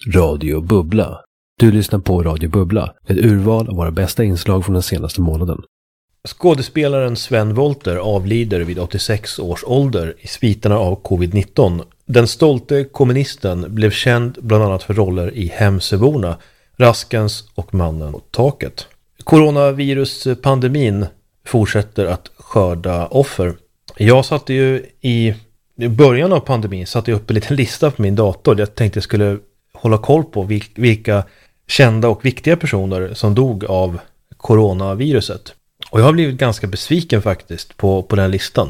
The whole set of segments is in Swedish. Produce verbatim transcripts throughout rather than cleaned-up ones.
Radio Bubbla. Du lyssnar på Radio Bubbla, ett urval av våra bästa inslag från den senaste månaden. Skådespelaren Sven Wollter avlider vid åttiosex års ålder i sviterna av covid nitton. Den stolte kommunisten blev känd bland annat för roller i Hemsöborna, Raskens och Mannen mot taket. Coronaviruspandemin fortsätter att skörda offer. Jag satte ju i början av pandemin satte jag upp en liten lista på min dator. Jag tänkte jag skulle hålla koll på vilka kända och viktiga personer som dog av coronaviruset. Och jag har blivit ganska besviken faktiskt på, på den listan.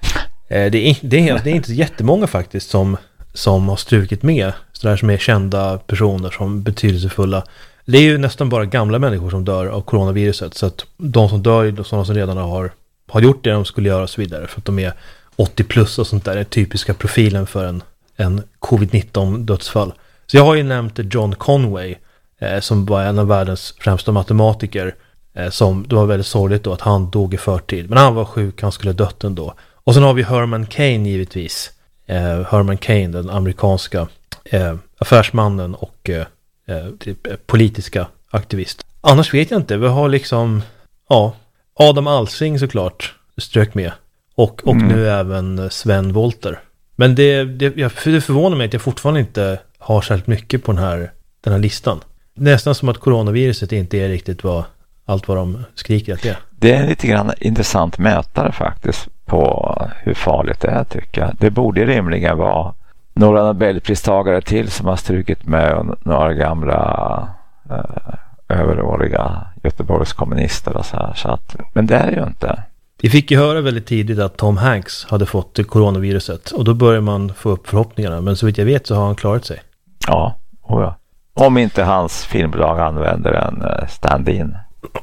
Eh, det, är, det, är, det är inte jättemånga faktiskt som, som har strukit med sådär som är kända personer som betydelsefulla. Det är ju nästan bara gamla människor som dör av coronaviruset. Så att de som dör är sådana som redan har, har gjort det de skulle göra och så vidare. För att de är åttio plus och sånt där. Är typiska profilen för en, en covid nitton dödsfall. Så jag har ju nämnt John Conway eh, som var en av världens främsta matematiker. Eh, som, det var väldigt sorgligt då att han dog i förtid. Men han var sjuk, han skulle dött ändå. Och sen har vi Herman Cain givetvis. Eh, Herman Cain, den amerikanska eh, affärsmannen och eh, eh, typ, politiska aktivist. Annars vet jag inte, vi har liksom ja, Adam Alsing såklart strök med. Och, och mm. nu även Sven Wollter. Men det, det, jag, det förvånar mig att jag fortfarande inte har särskilt mycket på den här, den här listan. Nästan som att coronaviruset inte är riktigt vad, allt vad de skriker att det är. Det är en lite grann intressant mätare faktiskt på hur farligt det är tycker jag. Det borde rimligen vara några Nobelpristagare till som har strukit med några gamla eh, överåriga Göteborgs kommunister och så här. Så att, men det är ju inte. Vi fick ju höra väldigt tidigt att Tom Hanks hade fått coronaviruset och då börjar man få upp förhoppningarna. Men så vitt jag vet så har han klarat sig. Ja, oh ja. Om inte hans filmbolag använder en uh, stand-in.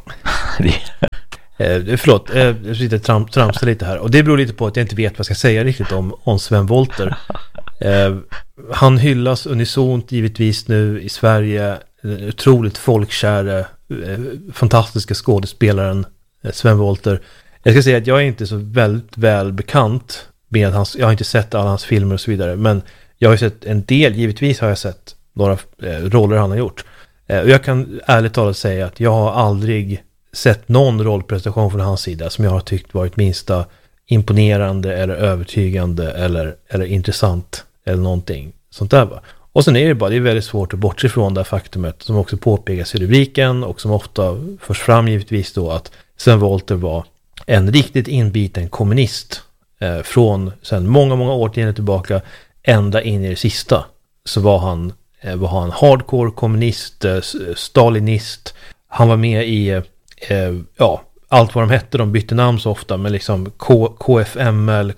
eh, förlåt, eh, jag sitter tram, tramsar lite här. Och det beror lite på att jag inte vet vad jag ska säga riktigt om, om Sven Wollter. Eh, han hyllas unisont givetvis nu i Sverige. Den otroligt folkkära, eh, fantastiska skådespelaren eh, Sven Wollter. Jag ska säga att jag är inte så väldigt väl bekant med hans, jag har inte sett alla hans filmer och så vidare, men jag har sett en del, givetvis har jag sett några eh, roller han har gjort. Eh, och jag kan ärligt talat säga att jag har aldrig sett någon rollprestation från hans sida som jag har tyckt varit minsta imponerande eller övertygande eller, eller intressant eller någonting sånt där va. Och sen är det bara, det är väldigt svårt att bortse från det här faktumet som också påpekas i rubriken och som ofta förs fram givetvis då att Sven Wollter var en riktigt inbiten kommunist eh, från sedan många, många årtionden tillbaka ända in i det sista så var han, eh, var han hardcore kommunist, eh, stalinist. Han var med i eh, ja, allt vad de hette, de bytte namn så ofta, men liksom K- KFML,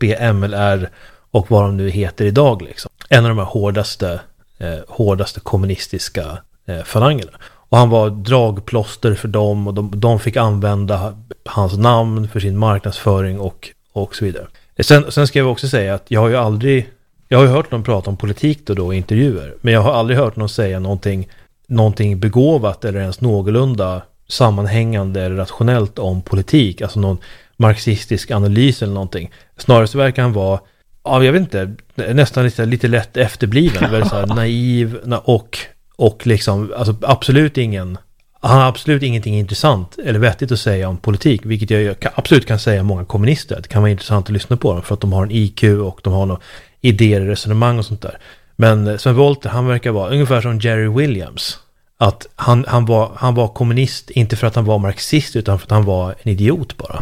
KPMLR och vad de nu heter idag liksom. En av de här hårdaste, eh, hårdaste kommunistiska eh, falangerna. Och han var dragplåster för dem och de, de fick använda hans namn för sin marknadsföring och, och så vidare. Sen, sen ska jag också säga att jag har ju aldrig, jag har ju hört någon prata om politik då, då i intervjuer, men jag har aldrig hört någon säga någonting, någonting begåvat eller ens någorlunda sammanhängande eller rationellt om politik, alltså någon marxistisk analys eller någonting. Snarare så verkar han vara, ja, jag vet inte, nästan lite, lite lätt efterbliven, väldigt så här naiv och Och liksom, alltså absolut ingen, han har absolut ingenting intressant eller vettigt att säga om politik, vilket jag absolut kan säga om många kommunister. Det kan vara intressant att lyssna på dem för att de har en I Q och de har några idéer, resonemang och sånt där. Men Sven Wollter, han verkar vara ungefär som Jerry Williams. Att han, han, var, han var kommunist, inte för att han var marxist utan för att han var en idiot bara.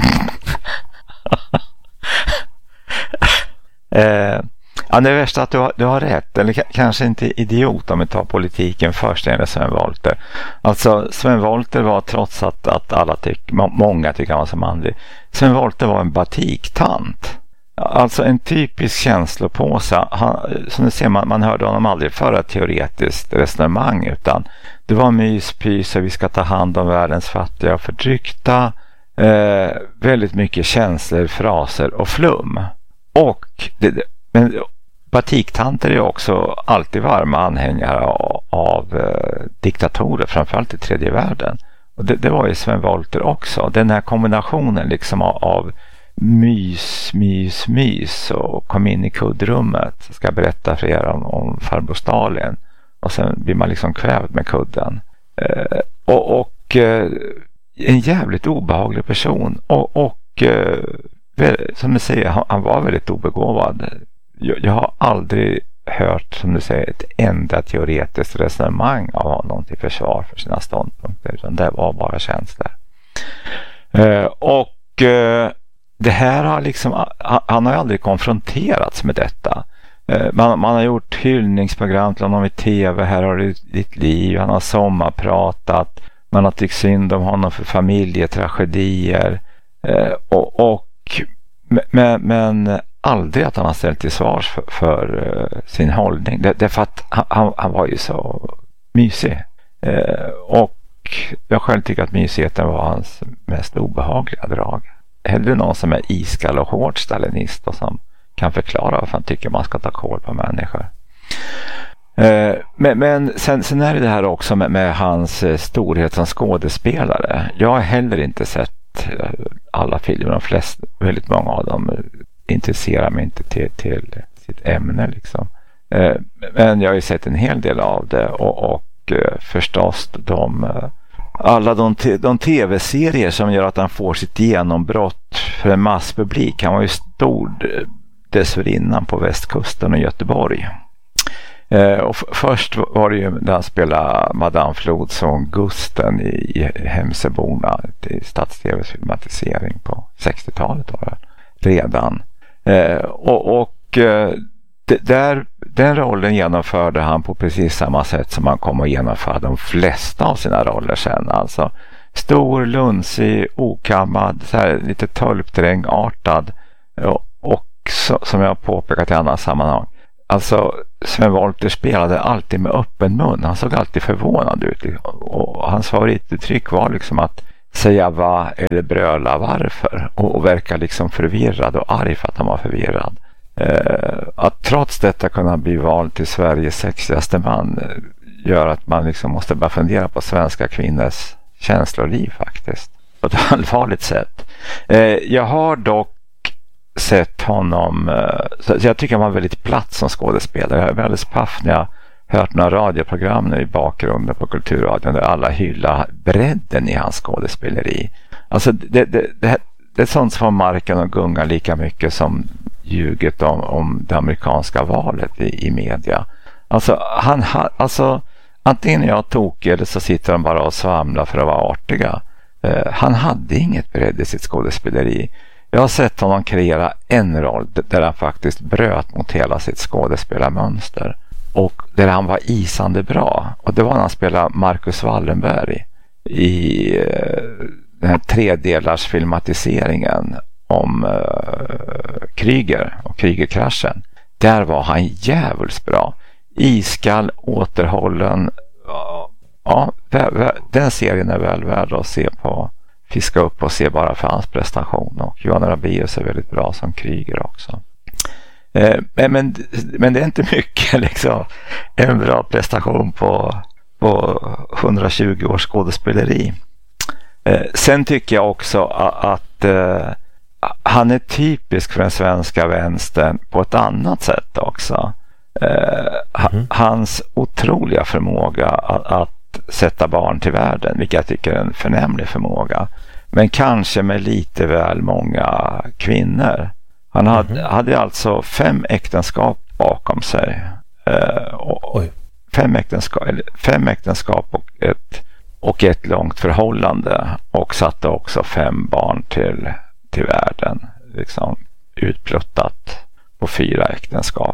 eh... Ja, det är värsta att du har, du har rätt, eller k- kanske inte idiot om vi tar politiken först enligt Sven Wollter. Alltså Sven Wollter var, trots att, att alla tyck, må, många tycker han var så manlig, Sven Wollter var en batiktant. Alltså en typisk känslopåse. Han, som ni ser, man, man hörde honom aldrig föra teoretiskt resonemang, utan det var myspys och vi ska ta hand om världens fattiga och förtryckta. Eh, väldigt mycket känslor, fraser och flum. Och det, men batiktanter är också alltid varma anhängare av, av eh, diktatorer, framförallt i tredje världen. Och det, det var ju Sven Wollter också. Den här kombinationen liksom av, av mys, mys, mys och kom in i kuddrummet. Jag ska berätta för er om, om farbror Stalin. och sen blir man liksom kvävd med kudden. Eh, och och eh, en jävligt obehaglig person. Och, och eh, som du säger, han, han var väldigt obegåvad. Jag, jag har aldrig hört, som du säger, ett enda teoretiskt resonemang av honom till försvar för sina ståndpunkter, utan det var bara känslor. Eh, och eh, det här har liksom, han, han har aldrig konfronterats med detta. Eh, man, man har gjort hyllningsprogram till honom i tv, här har du ditt liv, han har sommarpratat, man har tyckt synd om honom för familjetragedier, eh, och, och men, men aldrig att han har ställt till svars för, för uh, sin hållning. Det, det är för att han, han, han var ju så mysig. Uh, och jag själv tycker att mysigheten var hans mest obehagliga drag. Hellre någon som är iskall och hård stalinist och som kan förklara varför han tycker man ska ta koll på människor. Uh, men men sen, sen är det det här också med, med hans uh, storhet som skådespelare. Jag har heller inte sett alla filmer, de flesta, väldigt många av dem intresserar mig inte till, till sitt ämne liksom. Eh, men jag har ju sett en hel del av det och, och eh, förstås de, alla de, te, de tv-serier som gör att han får sitt genombrott för en masspublik. Han var ju stor dessförinnan på västkusten och Göteborg. Eh, och f- först var det ju när han spelade Madame Flodson Gusten i, i Hemseborna i stats-tvs filmatisering på sextiotalet var det redan. Eh, och och eh, d- där, den rollen genomförde han på precis samma sätt som han kommer att genomföra de flesta av sina roller sen. Alltså stor, lunsig, okammad, så här, lite tölpdrängartad och, och så, som jag påpekat i andra sammanhang. Alltså Sven Wollter spelade alltid med öppen mun. Han såg alltid förvånad ut. Och hans favorituttryck var liksom att säga va eller bröla varför. Och, och verka liksom förvirrad och arg för att han var förvirrad. Eh, att trots detta kunna bli vald till Sveriges sexigaste man eh, gör att man liksom måste börja fundera på svenska kvinnors känsloliv faktiskt. På ett allvarligt sätt. Eh, jag har dock sett honom, så jag tycker han var väldigt platt som skådespelare. Jag är väldigt paff när jag hört några radioprogram nu i bakgrunden på Kulturradion där alla hyllar bredden i hans skådespeleri. Alltså det, det, det, det är sånt som får marken och gunga lika mycket som ljuget om, om det amerikanska valet i, i media. Alltså, han, alltså antingen jag tog eller så sitter de bara och svamlar för att vara artiga. Uh, han hade inget bredd i sitt skådespeleri. Jag har sett honom kreera en roll där han faktiskt bröt mot hela sitt skådespelarmönster och där han var isande bra. Och det var när han spelade Marcus Wallenberg i uh, den här tredelars filmatiseringen om uh, Kryger och Krygerkraschen. Där var han jävligt bra. Iskall, återhållen. Ja, vä- vä- den serien är väl värd att se på. Fiska upp och se bara för hans prestation. Och Johan Rabaeus är väldigt bra som Kryger också. Eh, men, men, men det är inte mycket liksom. En bra prestation på, på hundratjugo års skådespeleri. Eh, sen tycker jag också att, att eh, han är typisk för den svenska vänstern på ett annat sätt också. Eh, mm. Hans otroliga förmåga att, att sätta barn till världen, vilket jag tycker är en förnämlig förmåga, men kanske med lite väl många kvinnor. Han hade, mm. hade alltså fem äktenskap bakom sig. Eh, och fem, äktenskap, fem äktenskap och ett, och ett långt förhållande, och satte också fem barn till, till världen, liksom utpluttat på fyra äktenskap.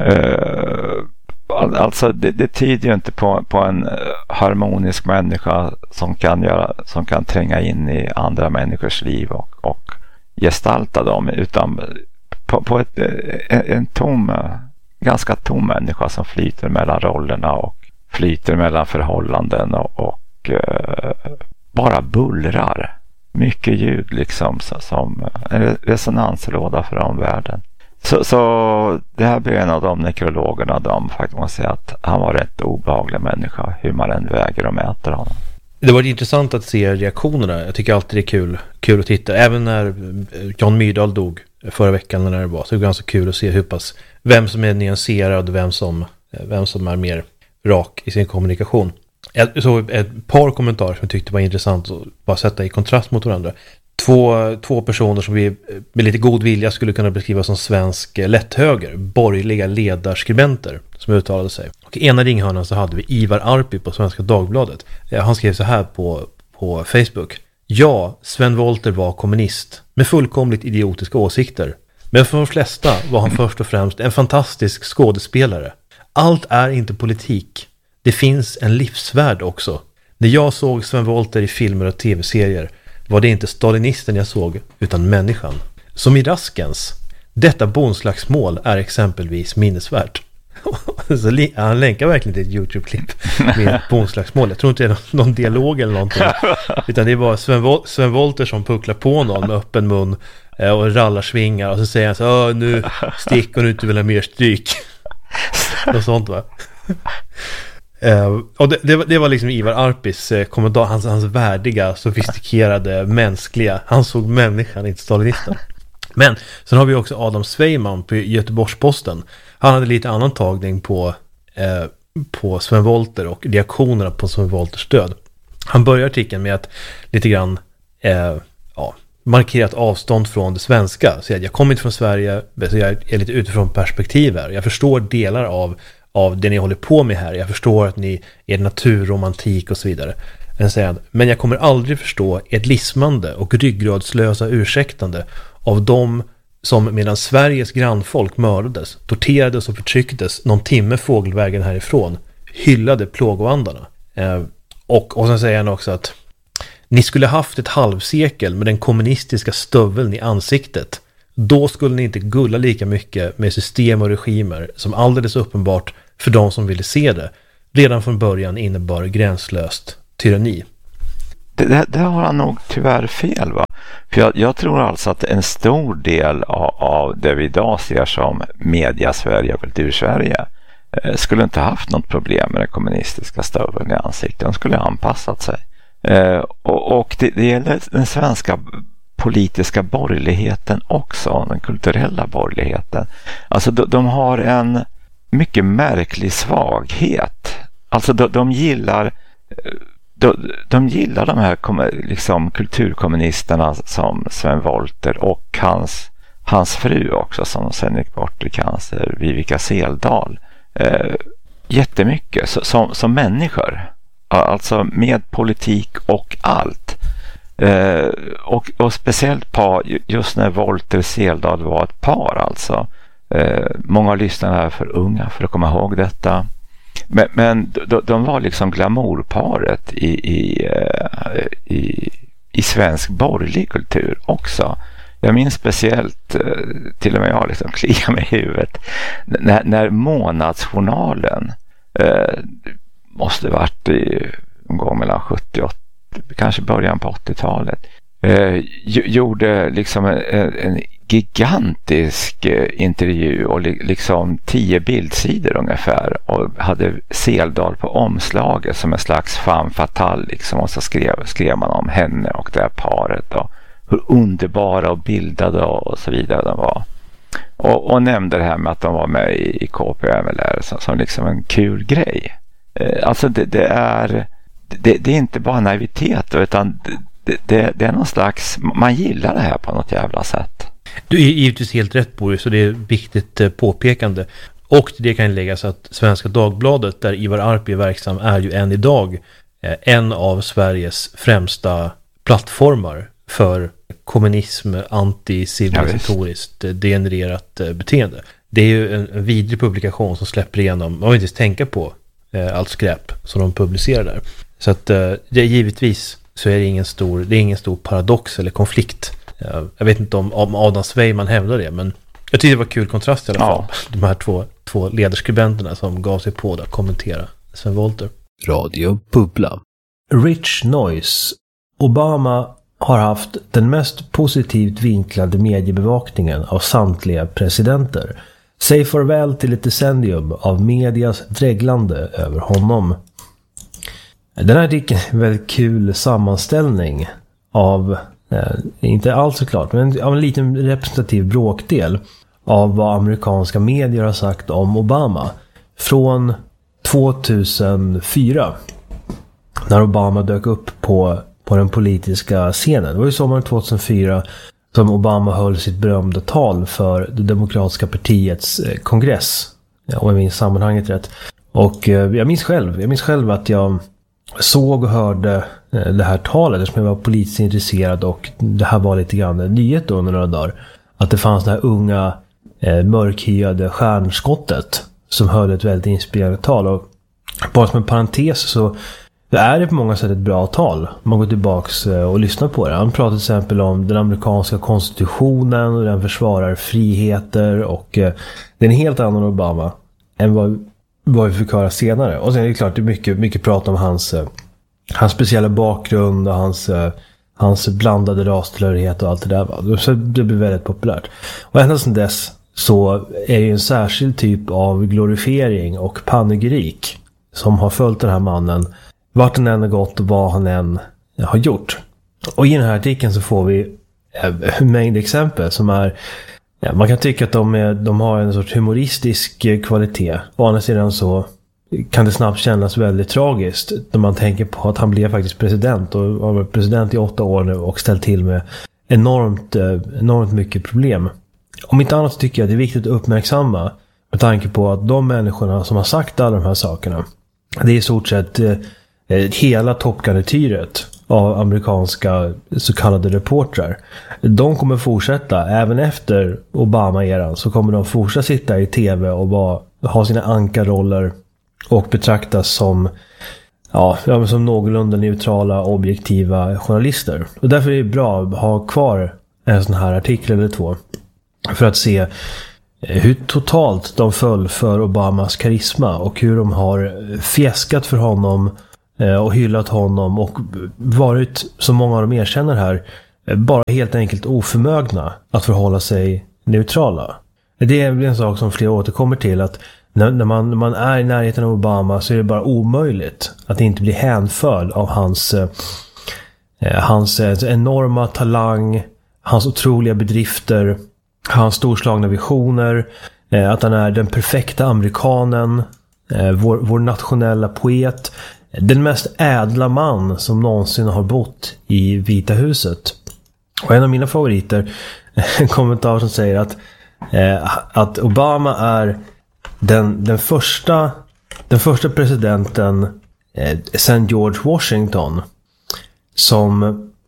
Eh, Alltså det, det tyder ju inte på, på en harmonisk människa som kan, göra, som kan tränga in i andra människors liv och, och gestalta dem, utan på, på ett, en, en tom, ganska tom människa som flyter mellan rollerna och flyter mellan förhållanden och, och uh, bara bullrar. Mycket ljud liksom, så, som en resonanslåda för omvärlden. Så, så det här blir en av de nekrologerna de faktiskt måste säga att han var rätt obehaglig människa, hur man än väger och mäter honom. Det var intressant att se reaktionerna. Jag tycker alltid det är kul, kul att titta. Även när Jan Myrdal dog förra veckan när det var, så det var ganska kul att se hur pass, vem som är nyanserad och vem som, vem som är mer rak i sin kommunikation. Jag såg ett par kommentarer som jag tyckte var intressant att bara sätta i kontrast mot varandra. Två, två personer som vi med lite god vilja skulle kunna beskriva som svensk lätthöger, borgerliga ledarskribenter som uttalade sig. Och i ena ringhörnan så hade vi Ivar Arpi på Svenska Dagbladet. Han skrev så här på, på Facebook. Ja, Sven Wollter var kommunist med fullkomligt idiotiska åsikter. Men för de flesta var han först och främst en fantastisk skådespelare. Allt är inte politik. Det finns en livsvärld också. När jag såg Sven Wollter i filmer och tv-serier var det inte stalinisten jag såg, utan människan. Som i Raskens. Detta bonslagsmål är exempelvis minnesvärt. Så li- han länkar verkligen till ett YouTube-klipp med ett bonslagsmål. Jag tror inte det är någon, någon dialog eller någonting. Utan det är bara Sven, Vol- Sven Wollter som pucklar på någon med öppen mun eh, och rallarsvingar. Och så säger han så nu stick och nu inte vill ha mer stryk. Något sånt va? Uh, och det, det, var, det var liksom Ivar Arpis eh, kommentar, hans, hans värdiga, sofistikerade, mänskliga. Han såg människan, inte stalinisten. Men sen har vi också Adam Sveiman på Göteborgs-Posten. Han hade lite annan tagning på, eh, på Sven Wollter och reaktionerna på Sven Wollters död. Han börjar artikeln med att lite grann eh, ja, markerat avstånd från det svenska. Så jag, jag kommer inte från Sverige, så jag är lite utifrån perspektiv här. Jag förstår delar av av det ni håller på med här. Jag förstår att ni är naturromantik och så vidare. Men, säger han, men jag kommer aldrig förstå ett lismande och ryggradslösa ursäktande av dem som medan Sveriges grannfolk mördades, torterades och förtrycktes någon timme fågelvägen härifrån hyllade plågoandarna. Eh, och, och sen säger han också att ni skulle haft ett halvsekel med den kommunistiska stöveln i ansiktet. Då skulle ni inte gulla lika mycket med system och regimer som alldeles uppenbart för de som ville se det redan från början innebar gränslöst tyranni. Det, det, det har han nog tyvärr fel va? För jag, jag tror alltså att en stor del av, av det vi idag ser som media Sverige och kultur-Sverige eh, skulle inte haft något problem med den kommunistiska stöveln i ansiktet. De skulle ha anpassat sig. Eh, och och det, det gäller den svenska politiska borgerligheten också, den kulturella borgerligheten. Alltså de, de har en mycket märklig svaghet. Alltså de, de gillar de, de gillar de här liksom kulturkommunisterna som Sven Wollter och hans, hans fru också som sen gick bort i cancer, Vivica Seldal. Eh, jättemycket så, som, som människor. Alltså med politik och allt. Uh, och, och speciellt par, just när Wollter och Seldal var ett par alltså. Uh, många lyssnare är för unga för att komma ihåg detta. Men, men de, de var liksom glamourparet i, i, uh, i, i svensk borgerlig kultur också. Jag minns speciellt, uh, till och med jag liksom kliar mig i huvudet, när, när Månadsjournalen uh, måste varit i, en gång mellan sjuttio och åttio, kanske början på åttiotalet, eh, gjorde liksom en, en gigantisk eh, intervju och li, liksom tio bildsidor ungefär och hade Seldal på omslaget som en slags femme fatale liksom, och så skrev, skrev man om henne och det här paret och hur underbara och bildade och så vidare de var. Och, och nämnde det här med att de var med i, i K P M L R som, som liksom en kul grej. Eh, alltså det, det är Det, det är inte bara naivitet utan det, det, det är någon slags, man gillar det här på något jävla sätt. Du är givetvis helt rätt på det, så det är viktigt påpekande. Och det kan läggas att Svenska Dagbladet, där Ivar Arpi är verksam, är ju än idag en av Sveriges främsta plattformar för kommunism, anti-civilisatoriskt ja, degenererat beteende. Det är ju en vidrig publikation som släpper igenom, man vill inte tänka på allt skräp som de publicerar där. Så att det är givetvis så är det ingen stor, det är ingen stor paradox eller konflikt. Jag vet inte om, om Adam Sveiman hävdar det, men jag tycker det var kul kontrast i alla fall. Ja. De här två, två ledarskribenterna som gav sig på att kommentera Sven Wollter. Radio Bubbla. Rich Noise. Obama har haft den mest positivt vinklade mediebevakningen av samtliga presidenter. Säg farväl till ett decennium av medias dreglande över honom. Den här artikeln är en väldigt kul sammanställning av, eh, inte alls såklart, men av en liten representativ bråkdel av vad amerikanska medier har sagt om Obama. Från tvåtusenfyra när Obama dök upp på, på den politiska scenen. Det var ju sommaren tvåtusenfyra som Obama höll sitt berömda tal för det demokratiska partiets kongress. Ja, om jag minns sammanhanget rätt. Och eh, jag minns själv, jag minns själv att jag såg och hörde eh, det här talet eftersom jag var politiskt intresserad, och det här var lite grann en nyhet under några dagar. Att det fanns det här unga eh, mörkhyade stjärnskottet som höll ett väldigt inspirerande tal. Och bara som en parentes så det är det på många sätt ett bra tal. Man går tillbaks och lyssnar på det. Han pratar till exempel om den amerikanska konstitutionen och den försvarar friheter, och eh, det är en helt annan Obama än vad, vad vi fick höra senare. Och sen är det klart det är mycket, mycket prat om hans, eh, hans speciella bakgrund och hans, eh, hans blandade rastillhörighet och allt det där. Va? Så det blir väldigt populärt. Och ända sedan dess så är det en särskild typ av glorifiering och panegyrik som har följt den här mannen vart han än har gått och vad han än har gjort. Och i den här artikeln så får vi en mängd exempel som är, ja, man kan tycka att de, är, de har en sorts humoristisk kvalitet. Å andra sidan så kan det snabbt kännas väldigt tragiskt när man tänker på att han blev faktiskt president och har varit president i åtta år nu och ställt till med enormt, enormt mycket problem. Om inte annat så tycker jag att det är viktigt att uppmärksamma med tanke på att de människorna som har sagt alla de här sakerna, det är i stort sett hela toppgarnityret av amerikanska så kallade reportrar. De kommer fortsätta, även efter Obama-eran så kommer de fortsätta sitta i tv och bara ha sina ankarroller och betraktas som, ja, som någorlunda neutrala, objektiva journalister. Och därför är det bra att ha kvar en sån här artikel eller två för att se hur totalt de föll för Obamas karisma och hur de har fjäskat för honom och hyllat honom och varit, som många av dem erkänner här, bara helt enkelt oförmögna att förhålla sig neutrala. Det är en sak som flera återkommer till, att när, när, man, när man är i närheten av Obama så är det bara omöjligt att inte bli hänförd av hans, eh, hans eh, enorma talang, hans otroliga bedrifter, hans storslagna visioner, eh, att han är den perfekta amerikanen, eh, vår, vår nationella poet, den mest ädla man som någonsin har bott i Vita huset. Och en av mina favoriter, en kommentar som säger att, eh, att Obama är den, den, första, den första presidenten eh, sedan George Washington som,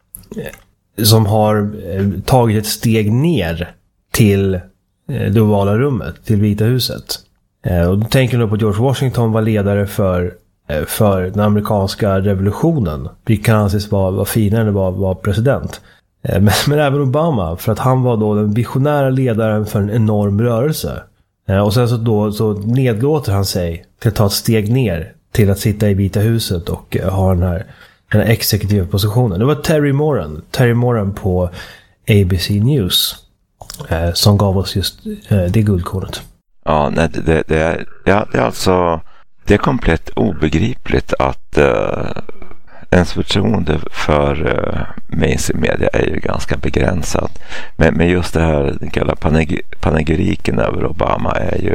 eh, som har eh, tagit ett steg ner till eh, det ovala rummet, till Vita huset. Eh, och då tänker jag på att George Washington var ledare för för den amerikanska revolutionen. Vi kan anses vara, vara finare än att vara, vara president. Men, men även Obama, för att han var då den visionära ledaren för en enorm rörelse. Och sen så, då, så nedlåter han sig till att ta ett steg ner till att sitta i Vita huset och ha den här, den här exekutiva positionen. Det var Terry Moran, Terry Moran på A B C News som gav oss just det guldkornet. Ja, nej, det, det, är, ja, det är alltså det är komplett obegripligt att uh, ens förtroende för uh, mainstream media är ju ganska begränsat. Men, men just det här, den kalla paneg- panegyriken över Obama är ju,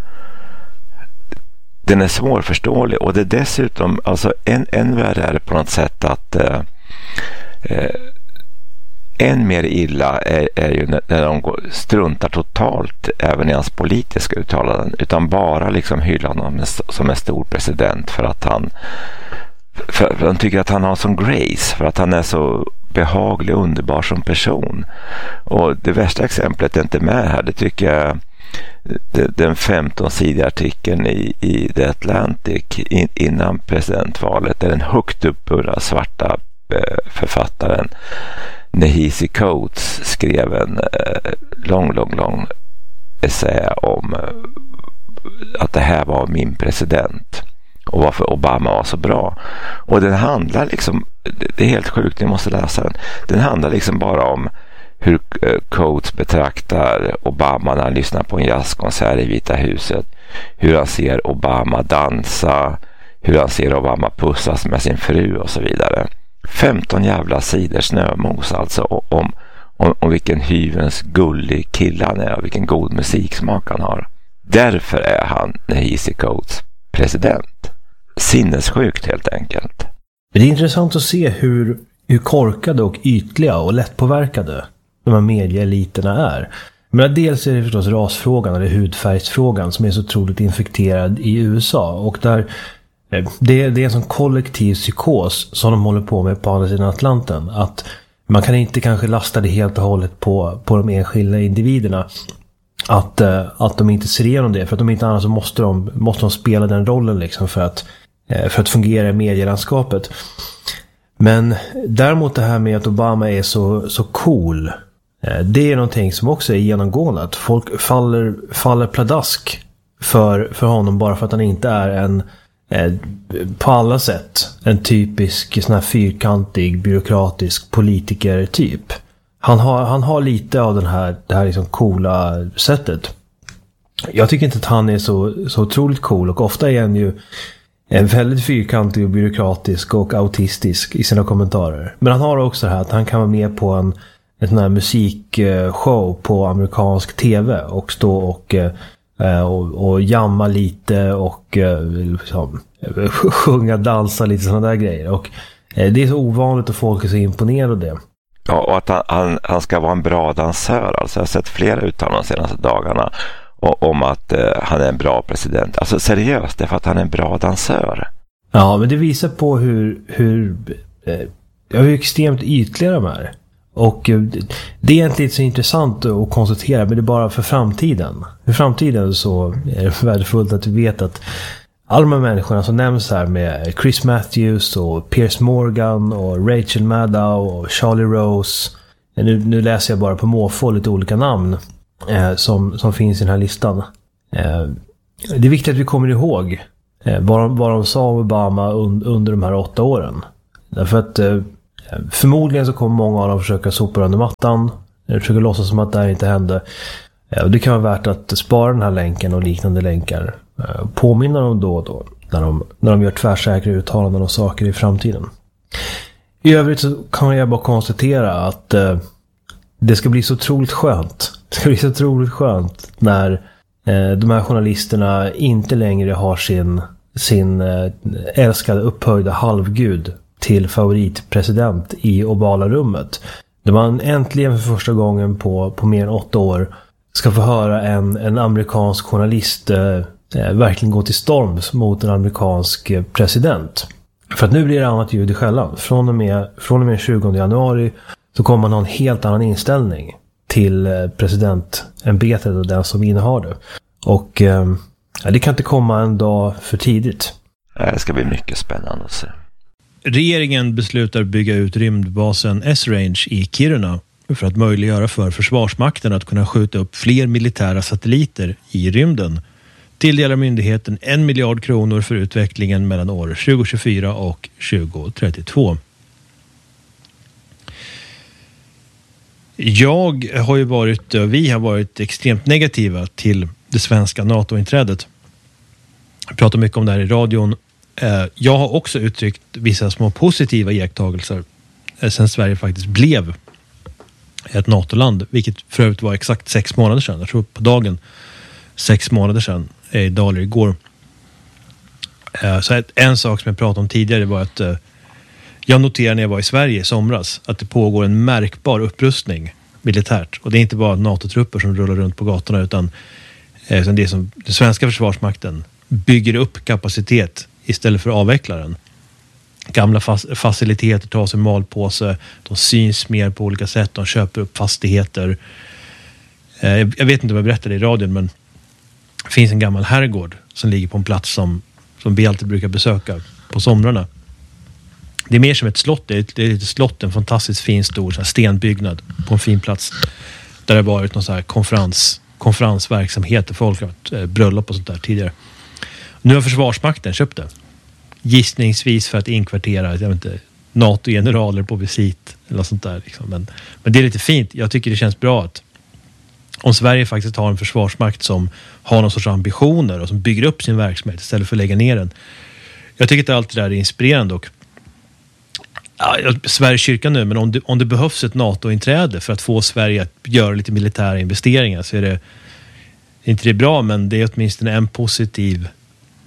den är svårförståelig, och det är dessutom, alltså en, en värre är det på något sätt att uh, uh, än mer illa är, är ju när, när de går, struntar totalt även i hans politiska uttalanden, utan bara liksom hyllar honom som en stor president för att han för, för de tycker att han har som grace, för att han är så behaglig och underbar som person. Och det värsta exemplet är inte med här, det tycker jag den femton-sidiga artikeln i, i The Atlantic in, innan presidentvalet, där den högt uppburra svarta eh, författaren Nehisi Coates skrev en eh, lång, lång, lång essä om eh, att det här var min president och varför Obama var så bra. Och den handlar liksom, det är helt sjukt, ni måste läsa den. Den handlar liksom bara om hur eh, Coates betraktar Obama när han lyssnar på en jazzkonsert i Vita huset, hur han ser Obama dansa, hur han ser Obama pussas med sin fru och så vidare. femton jävla sidor snömos alltså om, om, om vilken hyvens gullig kille han är och vilken god musiksmak han har. Därför är han Nehisi Coates president. Sinnessjukt helt enkelt. Men det är intressant att se hur, hur korkade och ytliga och lättpåverkade de här medieeliterna är. Men dels är det förstås rasfrågan eller hudfärgsfrågan som är så otroligt infekterad i U S A. Och där det, det är en sån kollektiv psykos som de håller på med på andra sidan Atlanten. Att man kan inte kanske lasta det helt och hållet på, på de enskilda individerna. Att, att de inte ser igenom det. För att de inte annars så måste de, måste de spela den rollen liksom för att, för att fungera i medielandskapet. Men däremot det här med att Obama är så, så cool. Det är någonting som också är genomgående. Att folk faller, faller pladask för, för honom bara för att han inte är en eh, på alla sätt en typisk sån här fyrkantig byråkratisk politiker typ. Han har, han har lite av den här, det här liksom coola sättet. Jag tycker inte att han är så, så otroligt cool och ofta är han ju en väldigt fyrkantig och byråkratisk och autistisk i sina kommentarer. Men han har också det här att han kan vara med på en en sån här musikshow på amerikansk tv och stå och, och, och jamma lite och liksom, sjunga, dansa lite sådana där grejer. Och det är så ovanligt och folk är så imponerade av det. Ja, och att han, han, han ska vara en bra dansör. Alltså jag har sett flera uttalanden de senaste dagarna om att uh, han är en bra president. Alltså seriöst, det är för att han är en bra dansör. Ja, men det visar på hur, hur, eh, hur extremt ytliga de är. Och det är egentligen inte så intressant att konstatera, men det är bara för framtiden. För framtiden så är det värdefullt att vi vet att alla de här människorna som nämns här med Chris Matthews och Piers Morgan och Rachel Maddow och Charlie Rose. Nu, nu läser jag bara på måfå lite olika namn eh, som, som finns i den här listan. Eh, det är viktigt att vi kommer ihåg eh, vad, de, vad de sa om Obama un, under de här åtta åren. Därför att eh, förmodligen så kommer många av dem försöka sopa under mattan. Eller försöka låtsas som att det här inte hände. Och det kan vara värt att spara den här länken och liknande länkar. Påminna dem då och då. När de, när de gör tvärsäkra uttalanden om saker i framtiden. I övrigt så kan jag bara konstatera att eh, det ska bli så otroligt skönt. Det ska bli så otroligt skönt när eh, de här journalisterna inte längre har sin, sin eh, älskade upphöjda halvgud till favoritpresident i ovala rummet. Där man äntligen för första gången på, på mer än åtta år ska få höra en, en amerikansk journalist eh, verkligen gå till storms mot en amerikansk eh, president. För att nu blir det annat ljud i skällan. Från och med, från och med tjugonde januari så kommer man ha en helt annan inställning till eh, presidentämbetet och den som innehar det. Och eh, det kan inte komma en dag för tidigt. Det ska bli mycket spännande att se. Regeringen beslutar bygga ut rymdbasen S-Range i Kiruna för att möjliggöra för Försvarsmakten att kunna skjuta upp fler militära satelliter i rymden. Tilldelar myndigheten en miljard kronor för utvecklingen mellan år tjugo tjugofyra och tjugo trettiotvå. Jag har ju varit, vi har varit extremt negativa till det svenska NATO-inträdet. Jag pratar mycket om det här i radion. Jag har också uttryckt vissa små positiva iakttagelser sen Sverige faktiskt blev ett NATO-land, vilket för övrigt var exakt sex månader sedan. Jag tror på dagen sex månader sedan, idag eller igår. Så en sak som jag pratade om tidigare var att jag noterade när jag var i Sverige i somras att det pågår en märkbar upprustning militärt. Och det är inte bara NATO-trupper som rullar runt på gatorna utan det är som den svenska försvarsmakten bygger upp kapacitet istället för att avveckla den. Gamla fas- faciliteter tas i malpåse, de syns mer på olika sätt, de köper upp fastigheter. Eh, jag vet inte vad jag berättade i radion, men det finns en gammal herrgård som ligger på en plats som, som vi alltid brukar besöka på somrarna. Det är mer som ett slott, det är ett, det är ett slott, en fantastiskt fin stor så här, stenbyggnad på en fin plats där det varit någon så här konferens, konferensverksamhet, folk har varit eh, bröllop och sånt där tidigare. Nu har Försvarsmakten köpt det. Gissningsvis för att inkvartera jag vet inte, NATO-generaler på visit eller sånt där. Liksom. Men, men det är lite fint. Jag tycker det känns bra att om Sverige faktiskt har en försvarsmakt som har någon sorts ambitioner och som bygger upp sin verksamhet istället för att lägga ner den. Jag tycker att allt det där är inspirerande och ja, Sveriges kyrka nu, men om det, om det behövs ett NATO-inträde för att få Sverige att göra lite militära investeringar så är det inte det bra, men det är åtminstone en positiv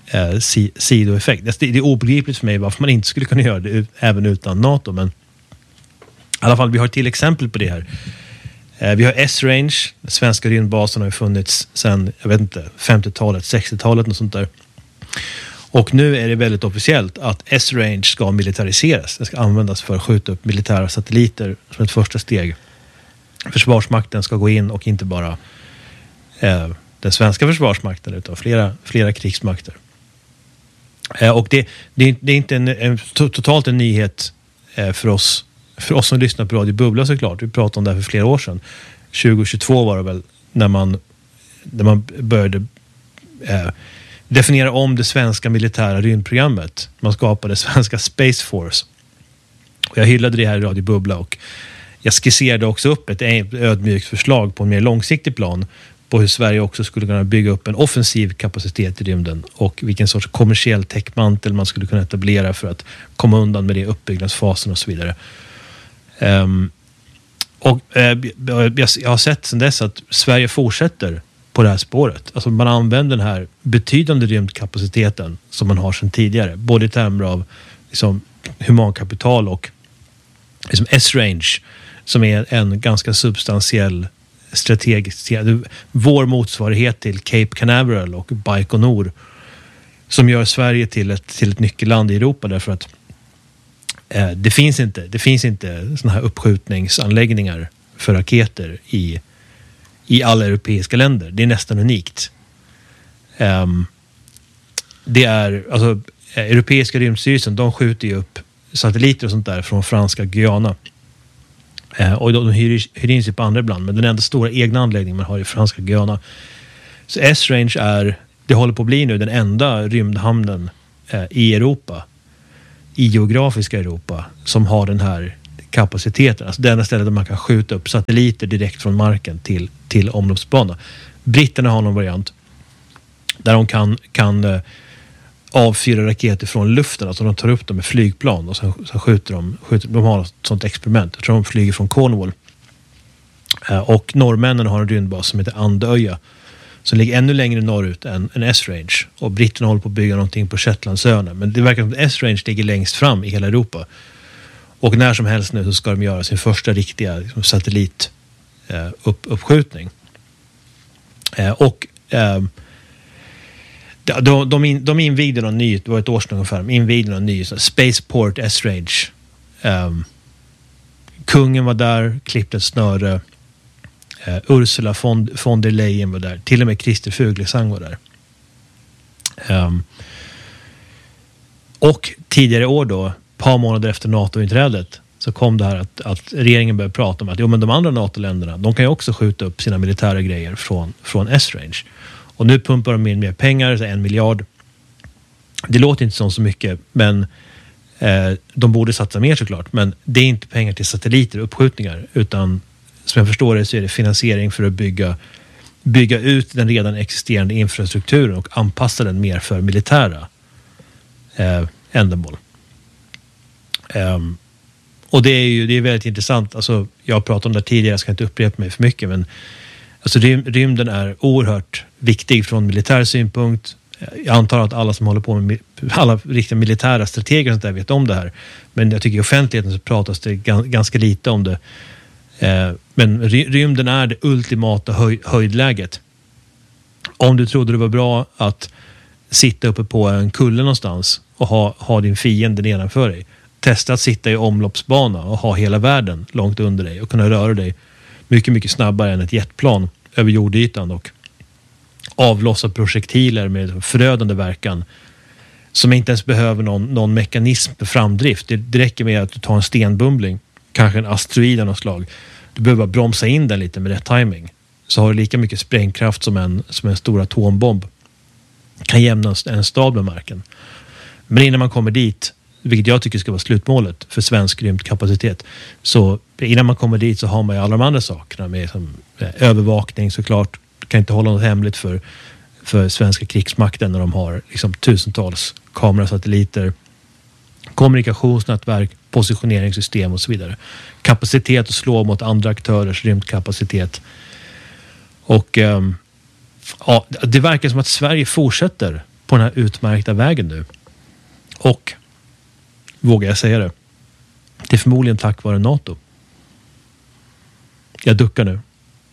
eh, si, sidoeffekt. Det, det är obegripligt för mig varför man inte skulle kunna göra det ut, även utan NATO, men i alla fall, vi har till exempel på det här. Eh, vi har S-Range, den svenska rymdbasen har ju funnits sedan, jag vet inte, femtiotalet, sextiotalet och sånt där. Och nu är det väldigt officiellt att S-Range ska militariseras. Det ska användas för att skjuta upp militära satelliter som ett första steg. Försvarsmakten ska gå in och inte bara eh, den svenska försvarsmakten utan flera, flera krigsmakter. Eh, och det, det, det är inte en, en, totalt en nyhet eh, för oss för oss som lyssnar på Radio Bubbla såklart. Vi pratade om det här för flera år sedan. tjugohundratjugotvå var det väl när man, när man började eh, definiera om det svenska militära rymdprogrammet. Man skapade svenska Space Force. Och jag hyllade det här i Radio Bubbla och jag skisserade också upp ett ödmjukt förslag på en mer långsiktig plan på hur Sverige också skulle kunna bygga upp en offensiv kapacitet i rymden och vilken sorts kommersiell täckmantel man skulle kunna etablera för att komma undan med det uppbyggnadsfasen och så vidare. Um, och uh, jag, jag har sett sedan dess att Sverige fortsätter på det här spåret. Alltså man använder den här betydande rymdkapaciteten som man har sedan tidigare, både i termer av liksom, humankapital och liksom S-Range som är en ganska substantiell strategisk, vår motsvarighet till Cape Canaveral och Baikonur som gör Sverige till ett, till ett nyckelland i Europa därför att eh, det finns inte det finns inte såna här uppskjutningsanläggningar för raketer i, i alla europeiska länder. Det är nästan unikt. Um, det är alltså Europeiska rymdstyrelsen, de skjuter ju upp satelliter och sånt där från franska Guyana. Eh, och de hyr, hyr in sig på andra ibland, men den enda stora egna anläggningen man har i franska Guyana. Så S-Range är, det håller på att bli nu den enda rymdhamnen eh, i Europa, i geografiska Europa, som har den här kapaciteten. Alltså det enda stället där man kan skjuta upp satelliter direkt från marken till, till omloppsbana. Britterna har någon variant där de kan, kan eh, avfyra raketer från luften, alltså de tar upp dem med flygplan och sen, sen skjuter de, skjuter, de har ett sånt experiment. Jag tror de flyger från Cornwall. Eh, och norrmännen har en rymdbas som heter Andöja som ligger ännu längre norrut än, än S-Range. Och britterna håller på att bygga någonting på Shetlandsöarna. Men det verkar som att S-Range ligger längst fram i hela Europa. Och när som helst nu så ska de göra sin första riktiga liksom, satellit eh, upp, uppskjutning. Eh, och eh, De, de, in, de invigde någon ny, det var ett år sedan ungefär, de invigde någon ny Spaceport S-Range. Um, kungen var där, klippte ett snöre. Uh, Ursula von, von der Leyen var där. Till och med Christer Fuglesang var där. Um, och tidigare år då, ett par månader efter NATO-inträdet, så kom det här att, att regeringen började prata om att jo, men de andra NATO-länderna, de kan ju också skjuta upp sina militära grejer från, från S-Range. Och nu pumpar de in mer pengar, så en miljard. Det låter inte som så mycket, men eh, de borde satsa mer såklart. Men det är inte pengar till satelliter och uppskjutningar, utan som jag förstår det så är det finansiering för att bygga, bygga ut den redan existerande infrastrukturen och anpassa den mer för militära eh, ändamål. Um, och det är ju det är väldigt intressant. Alltså, jag har pratat om det tidigare, jag ska inte upprepa mig för mycket, men alltså rymden är oerhört viktig från militär synpunkt. Jag antar att alla som håller på med alla riktiga militära strateger och sånt där vet om det här. Men jag tycker i offentligheten så pratas det ganska lite om det. Men rymden är det ultimata höj, höjdläget. Om du trodde det var bra att sitta uppe på en kulle någonstans och ha, ha din fiende nedanför dig. Testa att sitta i omloppsbana och ha hela världen långt under dig och kunna röra dig mycket, mycket snabbare än ett jetplan över jordytan och avlossa projektiler med förödande verkan som inte ens behöver någon, någon mekanism för framdrift. Det, det räcker med att du tar en stenbumbling, kanske en asteroid av något slag. Du behöver bara bromsa in den lite med rätt timing. Så har du lika mycket sprängkraft som en, som en stor atombomb. Kan jämna en stad med marken. Men innan man kommer dit, vilket jag tycker ska vara slutmålet för svensk rymdkapacitet, så innan man kommer dit så har man ju alla de andra sakerna med som, eh, övervakning såklart. Du kan inte hålla något hemligt för, för svenska krigsmakten när de har liksom, tusentals kamerasatelliter, kommunikationsnätverk, positioneringssystem och så vidare. Kapacitet att slå mot andra aktörers rymdkapacitet. Och eh, ja, det verkar som att Sverige fortsätter på den här utmärkta vägen nu. Och, vågar jag säga det, det är förmodligen tack vare NATO. Jag duckar nu.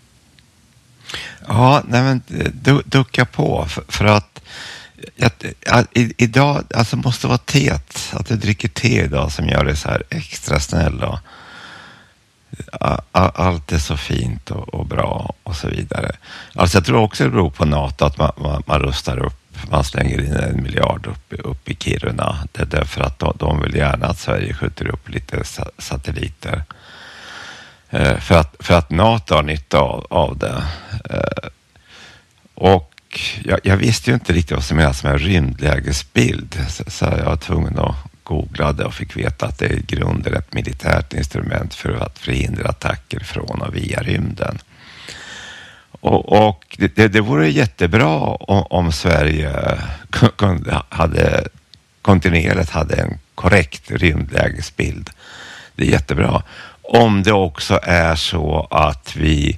Ja, nej men du, ducka på för, för att jag, i, idag, alltså måste vara teet, att du dricker te idag som gör dig så här extra snäll och allt är så fint och, och bra och så vidare. Alltså jag tror också det beror på NATO att man, man, man rustar upp, man slänger in en miljard upp, upp i Kiruna. Det är därför att de, de vill gärna att Sverige skjuter upp lite sa, satelliter. Eh, för, att, för att NATO har nytta av, av det. Eh, och jag, jag visste ju inte riktigt vad som menas med rymdlägesbild, så, så jag var tvungen att googla det och fick veta att det är i grunden ett militärt instrument för att förhindra attacker från och via rymden. Och, och det, det vore jättebra om, om Sverige kunde, hade, kontinuerligt hade en korrekt rymdlägesbild. Det är jättebra. Om det också är så att vi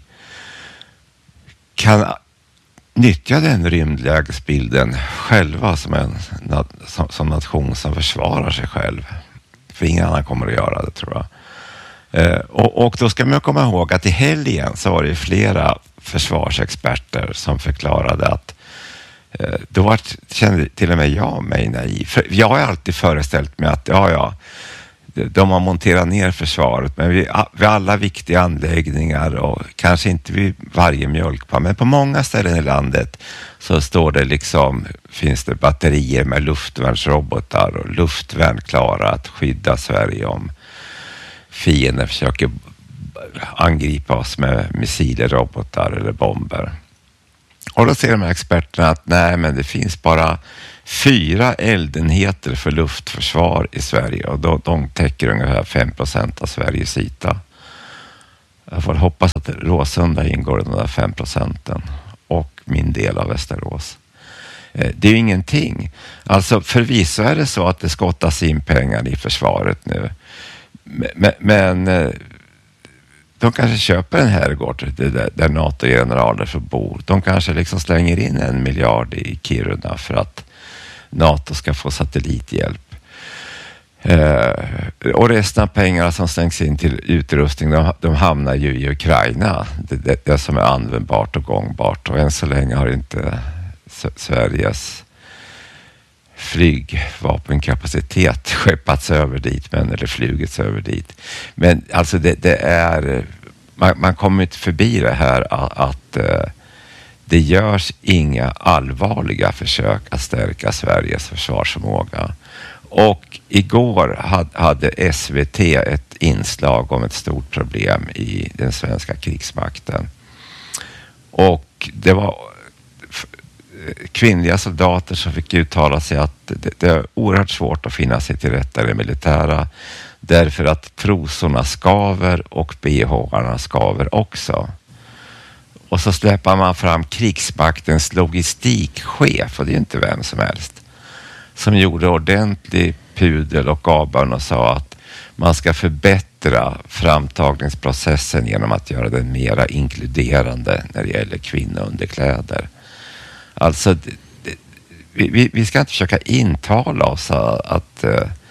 kan nyttja den rymdlägesbilden själva som en som, som nation som försvarar sig själv. För ingen annan kommer att göra det, tror jag. Eh, och, och då ska man komma ihåg att i helgen så var det flera försvarsexperter som förklarade att eh, då var, kände till och med jag mig naiv. För jag har alltid föreställt mig att ja, ja, de har monterat ner försvaret, men vid, vid alla viktiga anläggningar och kanske inte vid varje mjölkpar, men på många ställen i landet så står det liksom, finns det batterier med luftvärnsrobotar och luftvärn klara att skydda Sverige om fienden försöker angripa oss med missiler, robotar eller bomber. Och då säger de här experterna att nej, men det finns bara fyra eldenheter för luftförsvar i Sverige och de, de täcker ungefär fem procent av Sveriges yta. Jag får hoppas att Råsunda ingår i de där fem procenten och min del av Västerås. Det är ju ingenting. Alltså förvisso är det så att det skottas in pengar i försvaret nu. Men, men de kanske köper en herrgård där, där NATO-generaler får bo. De kanske liksom slänger in en miljard i Kiruna för att NATO ska få satellithjälp. Eh, och resten av pengarna som slängs in till utrustning, de, de hamnar ju i Ukraina. Det, det, det som är användbart och gångbart. Och än så länge har inte S- Sveriges flygvapenkapacitet skeppats över dit, men, eller flugits över dit. Men alltså det, det är, man, man kommer inte förbi det här att, att det görs inga allvarliga försök att stärka Sveriges försvarsförmåga. Och igår hade S V T ett inslag om ett stort problem i den svenska krigsmakten. Och det var kvinnliga soldater som fick uttala sig att det är oerhört svårt att finna sig till rätta i det militära därför att trosorna skaver och B H-arna skaver också. Och så släpper man fram krigsmaktens logistikchef, och det är inte vem som helst, som gjorde ordentlig pudel och avbön och sa att man ska förbättra framtagningsprocessen genom att göra den mera inkluderande när det gäller kvinnounderkläder. Alltså, det, det, vi, vi ska inte försöka intala oss att,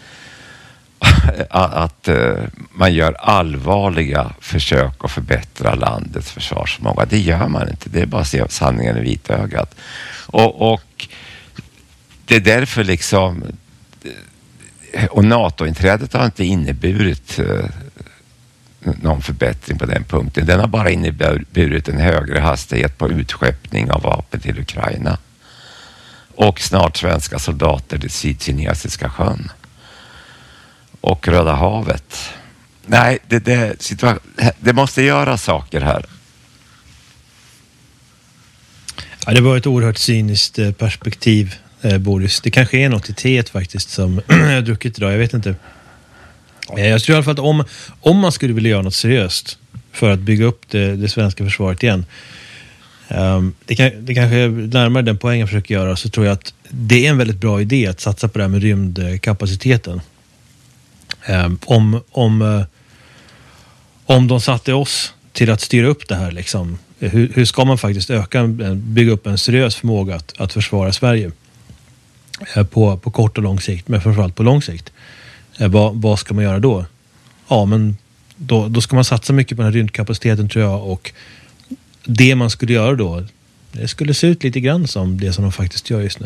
att, att man gör allvarliga försök att förbättra landets försvarsförmåga. Det gör man inte. Det är bara att se sanningen i vitögat. Och, och det är därför liksom, och NATO-inträdet har inte inneburit någon förbättring på den punkten. Den har bara inneburit en högre hastighet på utskeppning av vapen till Ukraina. Och snart svenska soldater till Sydkinesiska sjön. Och Röda havet. Nej, det, det, situa- det måste göra saker här. Ja, det var ett oerhört cyniskt perspektiv, eh, Boris. Det kanske är något i teet faktiskt som jag har druckit idag, jag vet inte. Jag tror i alla fall att om, om man skulle vilja göra något seriöst för att bygga upp det, det svenska försvaret igen, um, det, kan, det kanske är närmare den poängen jag försöker göra, så tror jag att det är en väldigt bra idé att satsa på det här med rymdkapaciteten. Um, om, om, uh, om de satte oss till att styra upp det här, liksom, hur, hur ska man faktiskt öka, bygga upp en seriös förmåga att, att försvara Sverige? på, på kort och lång sikt, men framförallt på lång sikt. Vad, vad ska man göra då? Ja, men då, då ska man satsa mycket på den här rymdkapaciteten, tror jag, och det man skulle göra då, det skulle se ut lite grann som det som de faktiskt gör just nu.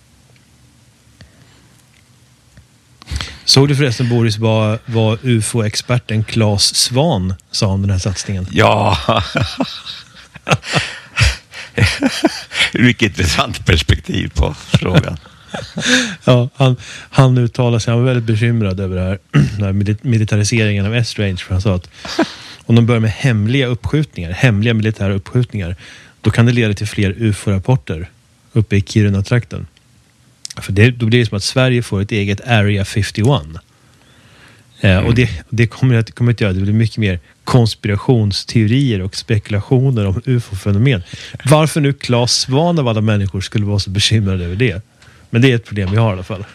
Såg du förresten, Boris, vad, vad U F O-experten Claes Svan sa om den här satsningen? Ja, vilket intressant perspektiv på frågan. Ja, han, han uttalade sig, han var väldigt bekymrad över det här, den här militariseringen av S-Range, för han sa att om de börjar med hemliga uppskjutningar, hemliga militära uppskjutningar, då kan det leda till fler U F O-rapporter uppe i Kiruna-trakten. För det, då blir det som att Sverige får ett eget Area femtioett. Eh, mm. Och det, det kommer att kommer att göra det blir mycket mer konspirationsteorier och spekulationer om U F O-fenomen. Varför nu Claes Svan av alla människor skulle vara så bekymrade över det? Men det är ett problem vi har i alla fall.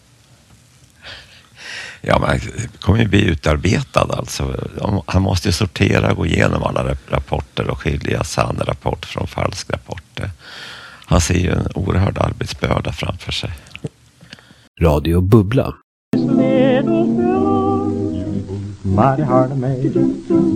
Ja, men det kommer ju bli utarbetad alltså. Han måste ju sortera, gå igenom alla rapporter och skilja sann rapport från falsk rapport. Han ser ju en oerhörd arbetsbörda framför sig. Radio Bubbla.